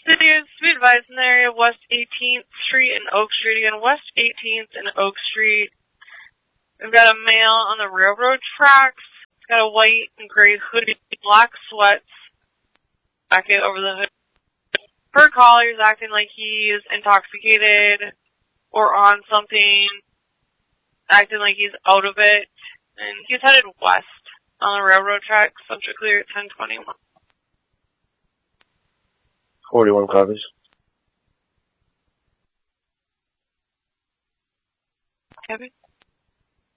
City is to be advised in the area of West 18th Street and Oak Street. Again, West 18th and Oak Street. We've got a male on the railroad tracks. He's got a white and gray hoodie, black sweats, backing over the hood. Per call, he's acting like he's intoxicated or on something, acting like he's out of it. And he's headed west on the railroad tracks, subject clear at 1021. 41 copies. Kevin?